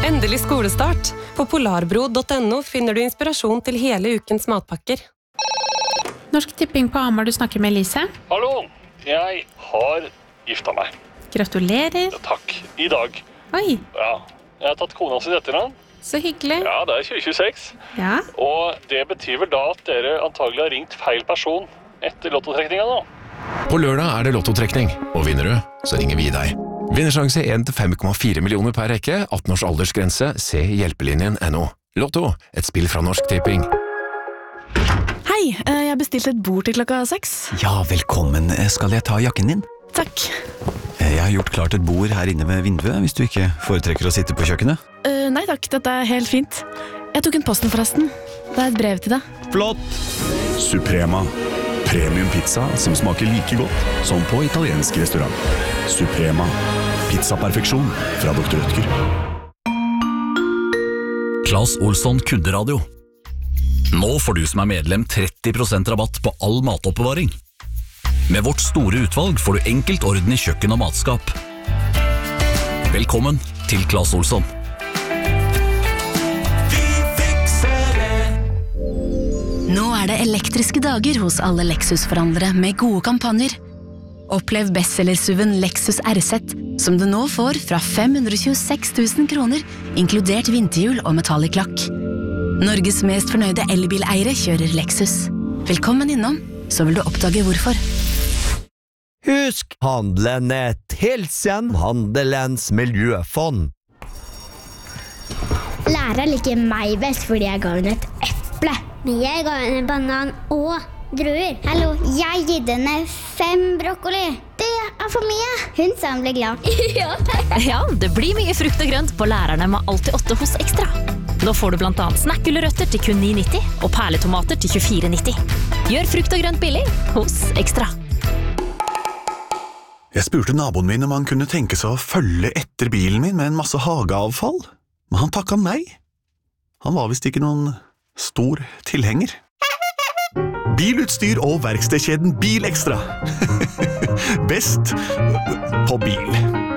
Endelig skolestart. På polarbro.no finner du inspirasjon til hele ukens matpakker. Norsk Tipping på Hamar, du snakker med Elise. Hallo, jeg har gifta meg. Gratulerer. Ja, takk, i dag. Oi, Ja, jeg har tatt kona sitt etternavn. så hyggelig. Ja, det er 2026. Ja, Og det betyr vel da at dere antagelig har ringt feil person etter lottotrekninga nå. På lørdag er det lottotrekning, og vinner du, så ringer vi deg. Vinnersjanse 1-5,4 millioner per rekke, 18 års aldersgrense, se hjelpelinjen.no. Lotto, et spill fra Norsk Tipping. Hei, jeg bestilte et bord til klokka 6. Ja, velkommen. Skal jeg ta jakken din? Takk. Jeg har gjort klart et bord her inne ved vinduet, hvis du ikke foretrekker å sitte på kjøkkenet. Nei takk, dette er helt fint. Jeg tok en posten forresten. Det er et brev til deg. Flott! Suprema. Premium pizza som smaker like godt som på italiensk restaurant. Suprema. Pizzaperfeksjon fra Dr. Rødtger. Claes Olsson Kunderadio. Nå får du som er medlem 30% rabatt på all matoppbevaring. Med vårt store utvalg får du enkelt orden i kjøkken og matskap. Velkommen til Claes Olsson. Nå er det elektriske dager hos alle Lexus-forhandlere med gode kampanjer. Opplev bestsellersuven Lexus RZ, som du nå får fra 526 000 kroner, inkludert vinterhjul og metallic lakk. Norges mest fornøyde elbileiere kjører Lexus. Velkommen innom, så vil du oppdage hvorfor. Husk, handelen til Handelens miljøfond. Læreren liker meg best fordi jeg ga henne et eple. Men jeg ga henne banan og druer. Hallo, jeg gitt henne 5 brokkoli. Det er for mye. Hun sa hun ble glad. Ja, det blir mye frukt og grønt på lærerne med Alltid 8 hos Ekstra. Nå får du blant annet snakkgulrøtter til kun 9,90 og perletomater til 24,90. Gjør frukt og grønt billig hos Ekstra. Jeg spurte naboen min om han kunne tenke seg å følge etter bilen min med en masse hageavfall, men han takket nei. Han var vist ikke noen stor tilhenger. Bilutstyr og verkstedkjeden Bil Extra. Best på bil.